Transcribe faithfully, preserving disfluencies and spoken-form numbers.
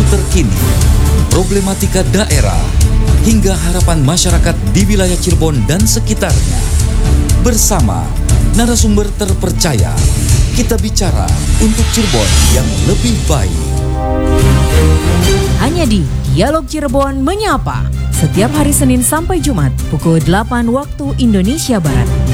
isu terkini, problematika daerah, hingga harapan masyarakat di wilayah Cirebon dan sekitarnya. Bersama narasumber terpercaya, kita bicara untuk Cirebon yang lebih baik. Hanya di Dialog Cirebon Menyapa, setiap hari Senin sampai Jumat pukul delapan waktu Indonesia Barat.